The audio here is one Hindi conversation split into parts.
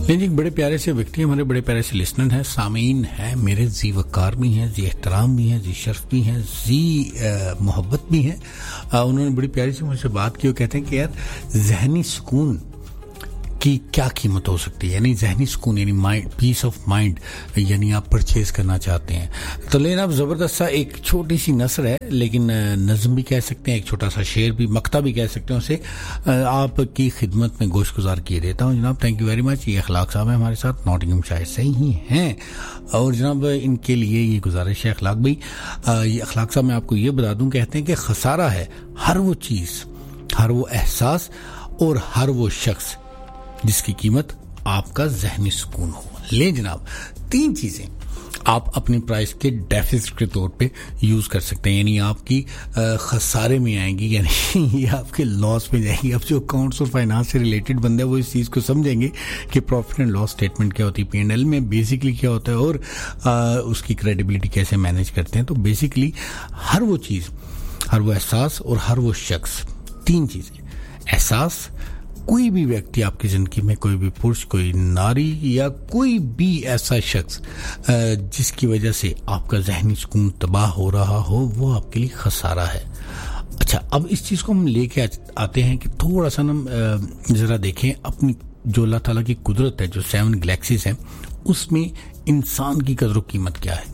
लेकिन एक बड़े प्यारे से व्यक्ति, हमारे बड़े प्यारे से लिसनर हैं, सामीन हैं, मेरे जी वकार भी हैं, जी एहतराम भी हैं, जी शर्फ भी हैं, जी मोहब्बत भी हैं। उन्होंने बड़ी प्यारी से मुझसे बात की और कहते हैं कि यार जहनी सुकून की क्या कीमत हो सकती है, यानी जहनी सुकून, यानी माइंड, पीस ऑफ माइंड, यानी आप परचेज करना चाहते हैं तो लेकिन आप ज़बरदस्त सा एक छोटी सी नसर है, लेकिन नज़म भी कह सकते हैं, एक छोटा सा शेर भी, मक्ता भी कह सकते हैं, उसे आपकी खिदमत में गोश गुजार किए देता हूँ जनाब। Thank you very much. ये अखलाक साहब है हमारे साथ, नॉटिंघम शायर से ही हैं और जनाब इनके लिए ये गुजारिश है अखलाक भाई, ये अखलाक साहब मैं आपको ये बता दूँ, कहते हैं कि खसारा है हर वो चीज़, हर वो एहसास और हर वो शख्स जिसकी कीमत आपका जहनी सुकून हो। ले जनाब, 3 चीजें आप अपनी प्राइस के डेफिसिट के तौर पे यूज कर सकते हैं, यानी आपकी खसारे में आएंगी, यानी ये आपके लॉस में जाएंगी। अब जो अकाउंट्स और फाइनेंस से रिलेटेड बंदे वो इस चीज को समझेंगे कि प्रॉफिट एंड लॉस स्टेटमेंट क्या होती है, P&L में बेसिकली क्या होता है और उसकी क्रेडिबिलिटी कैसे मैनेज करते हैं। तो बेसिकली हर वो चीज, हर वो एहसास और हर वो शख्स, 3 चीजें। एहसास, कोई भी व्यक्ति आपकी जिंदगी में, कोई भी पुरुष, कोई नारी या कोई भी ऐसा शख्स जिसकी वजह से आपका जहनी सुकून तबाह हो रहा हो, वो आपके लिए खसारा है। अच्छा, अब इस चीज को हम लेके आते हैं कि थोड़ा सा हम जरा देखें अपनी जो अल्लाह ताला की कुदरत है, जो 7 गैलेक्सीज हैं, उसमें इंसान की कदर कीमत क्या है।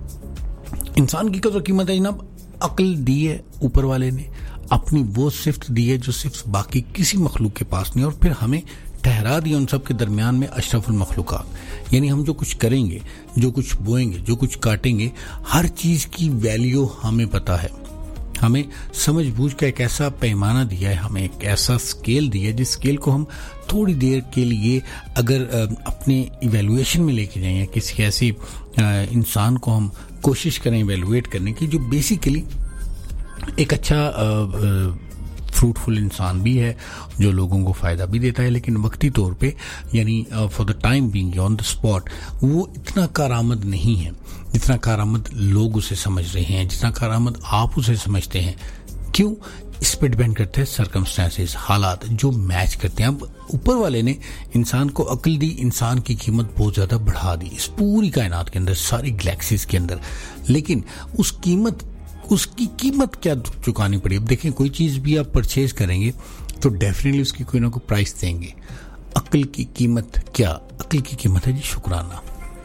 इंसान की कदर कीमत है जनाब, अक्ल दी है ऊपर वाले ने, अपनी वो सिफ्त दी है जो सिर्फ बाकी किसी मखलूक के पास नहीं, और फिर हमें ठहरा दिया उन सब के दरमियान में अशरफुल मखलूकात, यानी हम जो कुछ करेंगे, जो कुछ बोएंगे, जो कुछ काटेंगे, हर चीज की वैल्यू हमें पता है। हमें समझ बूझ का एक ऐसा पैमाना दिया है, हमें एक ऐसा स्केल दिया है, जिस स्केल को हम थोड़ी देर के लिए अगर अपने इवेल्युएशन में लेके जाएं, या किसी ऐसी इंसान को हम कोशिश करें इवेल्युएट करने की जो बेसिकली एक अच्छा फ्रूटफुल इंसान भी है, जो लोगों को फायदा भी देता है, लेकिन वक्ती तौर पे, यानी for the time being, on the spot, वो इतना कारामद नहीं है जितना कारामद लोग उसे समझ रहे हैं, जितना कारामद आप उसे समझते हैं। क्यों? इस पर डिपेंड करते हैं सर्कमस्टेंसेस, हालात जो मैच करते हैं। अब ऊपर वाले ने इंसान को अक्ल दी, इंसान की कीमत बहुत ज्यादा बढ़ा दी इस पूरी कायनात के अंदर, सारी गैलेक्सीज के अंदर, लेकिन उसकी कीमत क्या चुकानी पड़ी। अब देखें, कोई चीज भी आप परचेज करेंगे तो डेफिनेटली उसकी कोई ना कोई प्राइस देंगे। अक्ल की कीमत क्या? अक्ल की कीमत है जी शुक्राना,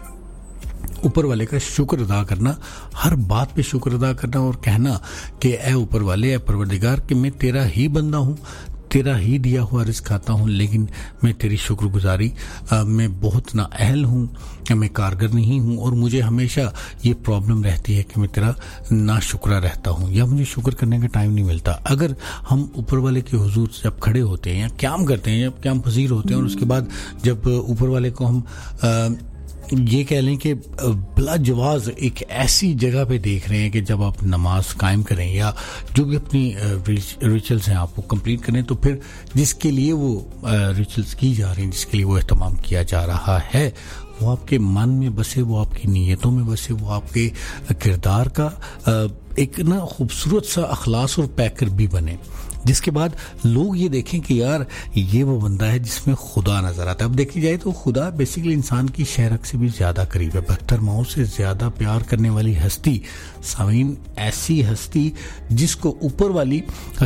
ऊपर वाले का शुक्र अदा करना, हर बात पे शुक्र अदा करना और कहना कि ए ऊपर वाले, ए परवरदिगार, कि मैं तेरा ही बंदा हूं, तेरा ही दिया हुआ रिज़्क़ खाता हूं, लेकिन मैं तेरी शुक्रगुजारी मैं बहुत नाअहल हूं, मैं कारगर नहीं हूं, और मुझे हमेशा ये प्रॉब्लम रहती है कि मैं तेरा नाशुक्रा रहता हूं, या मुझे शुक्र करने का टाइम नहीं मिलता। अगर हम ऊपर वाले के हुजूर जब खड़े होते हैं या क्याम करते हैं, या क्याम पजीर होते हैं, और उसके बाद जब ऊपर वाले को हम ये कह लें कि बिलाजवाज एक ऐसी जगह पे देख रहे हैं कि जब आप नमाज कायम करें या जो भी अपनी रिचुअल्स हैं आप वो कंप्लीट करें, तो फिर जिसके लिए वो रिचुअल्स की जा रही हैं, जिसके लिए वो एहतमाम किया जा रहा है, वो आपके मन में बसे, वो आपकी नीयतों में बसे, वो आपके किरदार का एक ना खूबसूरत सा अखलास और पैकर भी बने, जिसके बाद लोग ये देखें कि यार ये वो बंदा है जिसमें खुदा नजर आता है। अब देखी जाए तो खुदा बेसिकली इंसान की शहरक से भी ज्यादा करीब है, 72 माओं से ज्यादा प्यार करने वाली हस्ती, सामीन, ऐसी हस्ती जिसको ऊपर वाली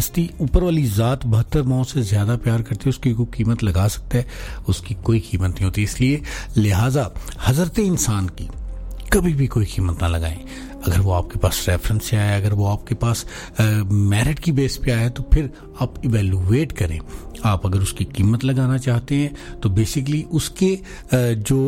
जात 72 माओं से ज्यादा प्यार करती है, उसकी कोई कीमत लगा सकता है? उसकी कोई कीमत नहीं होती। इसलिए लिहाजा हजरत इंसान की कभी भी कोई कीमत ना लगाएं। अगर वो आपके पास रेफरेंस से आया, अगर वो आपके पास मेरिट की बेस पे आया, तो फिर आप इवेलुएट करें। आप अगर उसकी कीमत लगाना चाहते हैं तो बेसिकली उसके जो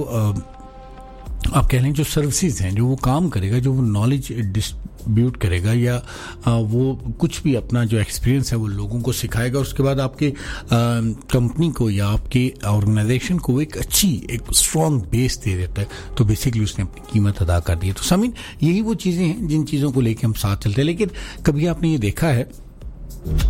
आप कह लें जो सर्विसेज हैं, जो वो काम करेगा, जो वो नॉलेज डिस्ट्रीब्यूट करेगा, या वो कुछ भी अपना जो एक्सपीरियंस है वो लोगों को सिखाएगा, उसके बाद आपके कंपनी को या आपके ऑर्गेनाइजेशन को एक अच्छी, एक स्ट्रॉन्ग बेस दे देता है, तो बेसिकली उसने अपनी कीमत अदा कर दी है। तो सामीन, यही वो चीज़ें हैं जिन चीज़ों को लेके हम साथ चलते हैं। लेकिन कभी आपने ये देखा है